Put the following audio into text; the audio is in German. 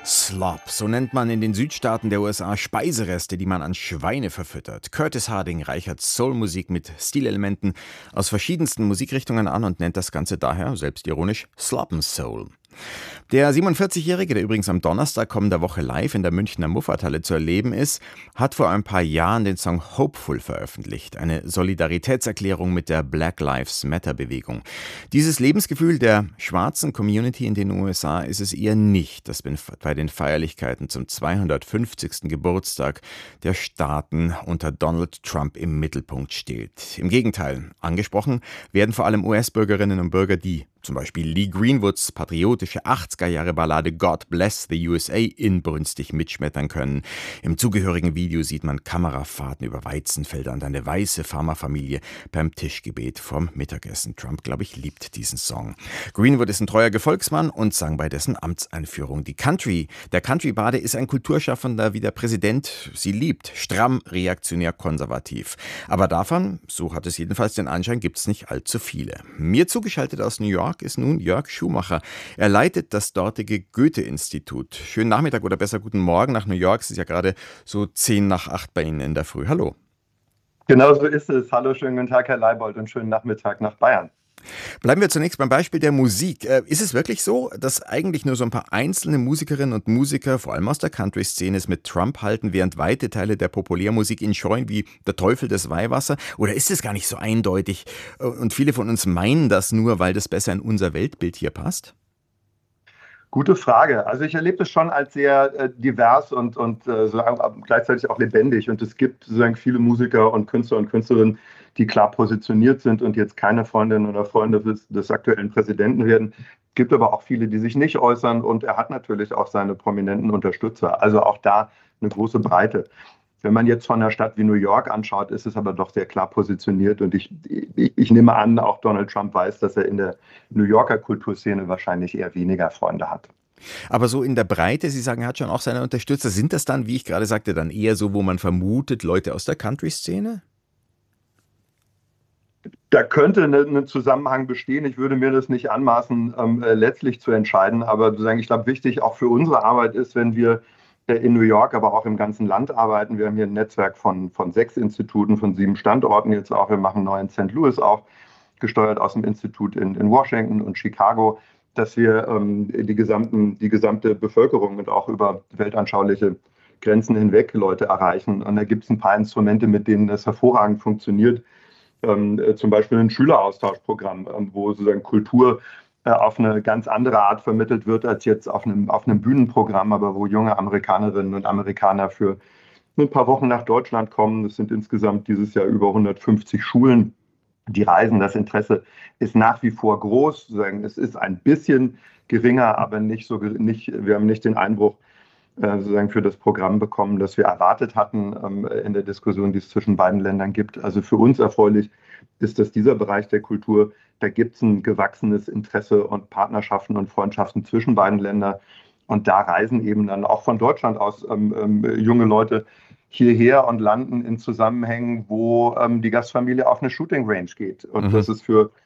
Slop, so nennt man in den Südstaaten der USA Speisereste, die man an Schweine verfüttert. Curtis Harding reichert Soulmusik mit Stilelementen aus verschiedensten Musikrichtungen an und nennt das Ganze daher, selbstironisch, Slop & Soul. Der 47-Jährige, der übrigens am Donnerstag kommender Woche live in der Münchner Muffathalle zu erleben ist, hat vor ein paar Jahren den Song Hopeful veröffentlicht, eine Solidaritätserklärung mit der Black Lives Matter Bewegung. Dieses Lebensgefühl der schwarzen Community in den USA ist es eher nicht, das bei den Feierlichkeiten zum 250. Geburtstag der Staaten unter Donald Trump im Mittelpunkt steht. Im Gegenteil, angesprochen werden vor allem US-Bürgerinnen und Bürger, die zum Beispiel Lee Greenwoods patriotische 80er-Jahre-Ballade God Bless the USA inbrünstig mitschmettern können. Im zugehörigen Video sieht man Kamerafahrten über Weizenfelder und eine weiße Farmerfamilie beim Tischgebet vorm Mittagessen. Trump, glaube ich, liebt diesen Song. Greenwood ist ein treuer Gefolgsmann und sang bei dessen Amtseinführung. Der Country-Bade ist ein Kulturschaffender wie der Präsident sie liebt, stramm, reaktionär, konservativ. Aber davon, so hat es jedenfalls den Anschein, gibt es nicht allzu viele. Mir zugeschaltet aus New York ist nun Jörg Schumacher. Er leitet das dortige Goethe-Institut. Schönen Nachmittag oder besser guten Morgen nach New York. Es ist ja gerade so 7:50 bei Ihnen in der Früh. Hallo. Genau so ist es. Hallo, schönen guten Tag, Herr Leibold, und schönen Nachmittag nach Bayern. Bleiben wir zunächst beim Beispiel der Musik. Ist es wirklich so, dass eigentlich nur so ein paar einzelne Musikerinnen und Musiker, vor allem aus der Country-Szene, es mit Trump halten, während weite Teile der Populärmusik ihn scheuen wie der Teufel das Weihwasser? Oder ist es gar nicht so eindeutig und viele von uns meinen das nur, weil das besser in unser Weltbild hier passt? Gute Frage. Also ich erlebe das schon als sehr divers und so gleichzeitig auch lebendig. Und es gibt sozusagen viele Musiker und Künstler und Künstlerinnen, die klar positioniert sind und jetzt keine Freundinnen oder Freunde des aktuellen Präsidenten werden. Es gibt aber auch viele, die sich nicht äußern. Und er hat natürlich auch seine prominenten Unterstützer. Also auch da eine große Breite. Wenn man jetzt von einer Stadt wie New York anschaut, ist es aber doch sehr klar positioniert. Und ich nehme an, auch Donald Trump weiß, dass er in der New Yorker Kulturszene wahrscheinlich eher weniger Freunde hat. Aber so in der Breite, Sie sagen, er hat schon auch seine Unterstützer. Sind das dann, wie ich gerade sagte, dann eher so, wo man vermutet, Leute aus der Country-Szene? Da könnte ein Zusammenhang bestehen. Ich würde mir das nicht anmaßen, letztlich zu entscheiden. Aber sozusagen, ich glaube, wichtig auch für unsere Arbeit ist, wenn wir in New York, aber auch im ganzen Land arbeiten. Wir haben hier ein Netzwerk von 6 Instituten, von 7 Standorten jetzt auch. Wir machen neu in St. Louis auch, gesteuert aus dem Institut in Washington und Chicago, dass wir die gesamte Bevölkerung und auch über weltanschauliche Grenzen hinweg Leute erreichen. Und da gibt es ein paar Instrumente, mit denen das hervorragend funktioniert. Zum Beispiel ein Schüleraustauschprogramm, wo sozusagen Kultur auf eine ganz andere Art vermittelt wird als jetzt auf einem Bühnenprogramm, aber wo junge Amerikanerinnen und Amerikaner für ein paar Wochen nach Deutschland kommen. Es sind insgesamt dieses Jahr über 150 Schulen, die reisen. Das Interesse ist nach wie vor groß. Es ist ein bisschen geringer, aber wir haben nicht den Einbruch sozusagen für das Programm bekommen, das wir erwartet hatten in der Diskussion, die es zwischen beiden Ländern gibt. Also für uns erfreulich ist, dass dieser Bereich der Kultur, da gibt es ein gewachsenes Interesse und Partnerschaften und Freundschaften zwischen beiden Ländern. Und da reisen eben dann auch von Deutschland aus junge Leute hierher und landen in Zusammenhängen, wo die Gastfamilie auf eine Shooting Range geht. Und das ist für